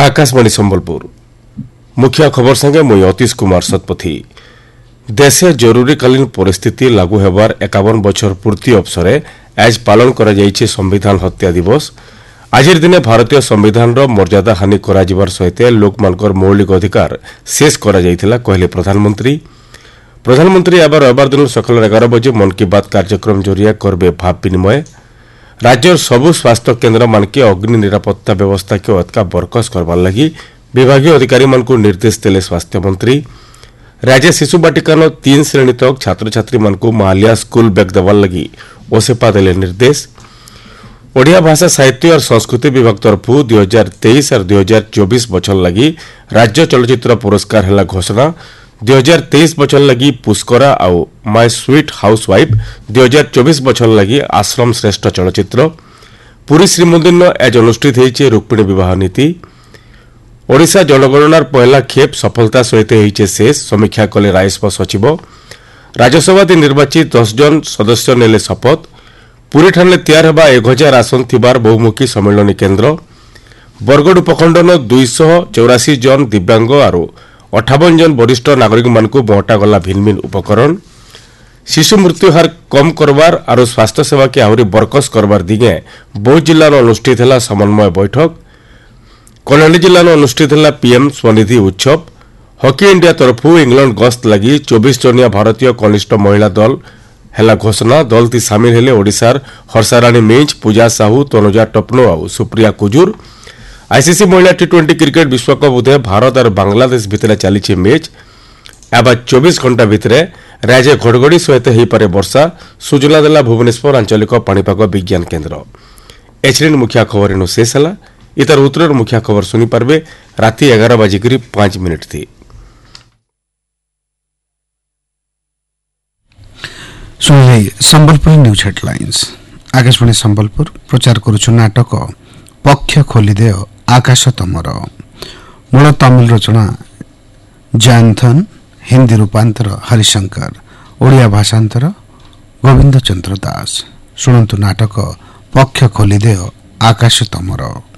आकाशवाणी संबलपुर मुख्य खबर संगे मुई अतीश कुमार सतपथी। देशे जरूरीकालीन परिस्थिति लागू हेबार 51 बछर पूर्ति अवसरे आज पालन करा जाइछे संविधान हत्या दिवस। आजिर दिने भारतीय संविधान मर्यादा हानि करा जिबार सहित लोकमानकर मौलिक अधिकार शेष करा जाइथिला कहले प्रधानमंत्री आबार रविवार दिन सकाल 11 बजे मन की बात कार्यक्रम जरिया करबे भाव विनिमय। राज्यर सबु स्वास्थ्य केन्द्र मानके अग्नि निरापत्ता व्यवस्था के अतका बरकस करबार लगी विभागीय अधिकारी मानकु निर्देश देले स्वास्थ्य मंत्री। राज्य शिशु बाटिकान 3 श्रेणी तक छात्र छात्री मानकु मालिया स्कूल बैग देवार लगी ओसेपा देले निर्देश। ओडिया भाषा साहित्य और संस्कृति विभाग तरफ 2023 और 2024 बछर लगी राज्य चलचित्र पुरस्कार हेला घोषणा। 2023 बछर लगी पुष्करा आउ माय स्वीट हाउसवाइफ, 2024 बछर लगी आश्रम श्रेष्ठ चलचित्र। पुरी श्रीमंदिर आज अनुष्ठित होइछे रुक्मिणी विवाह नीति। ओडिशा जनगणनार पहला खेप सफलता सहित होइछे शेष, समीक्षा कले राजस्व सचिव। राज्यसभा निर्वाचित 10 जन सदस्य नेले शपथ। पुरी ठाणे तैयार हेबा 1000 आसन थिबार बहुमुखी सम्मेलन केन्द्र। बरगड़ उपखंडन 284 जन दिव्यांग और 58 जन वरिष्ठ नागरिक मानकु बंटा गला भिन्न भिन्न उपकरण। शिशु मृत्यु हार कम करवार और स्वास्थ्य सेवा के आहरी बरकस करवार दिगे बौद्ध जिल्ला अनुष्ठित है समन्वय बैठक। कलाहांडी जिल्ला अनुष्ठित है पीएम स्वनिधि उत्सव। हॉकी इंडिया तरफ इंग्लैंड गस्त लगी 24 जनिया भारतीय कनिष्ठ महिला दल हेला घोषणा। दल ती सामिल हेले ओडिशार हर्षाराणी मिंज, पूजा साहू, तनुजा टपनो और सुप्रिया कुजूर। आईसीसी महिला टी20 क्रिकेट विश्वकप उदय भारत और बांग्लादेश भितर चली मैच। आबा 24 घंटा भितर राज्य घड़घड़ी सहित हो पारे वर्षा, सूचना देला भुवनेश्वर आंचलिक पाणीपाग विज्ञान केन्द्र। एचडीएन मुख्य खबर एनु शेष है। इतर उत्तर मुख्य खबर सुनी पारबे राति 11:05 थी। Sambalpur news headlines. आकाशवाणी संबलपुर प्रचार करुछु नाटक पक्ष खोलीदे आकाश तमर। मूल तमिल रचना जानथन, हिंदी रूपांतर हरिशंकर, ओडिया भाषांतर गोविंद चंद्र दास। शुणंतु नाटक पक्ष खोलीदे आकाश तमर।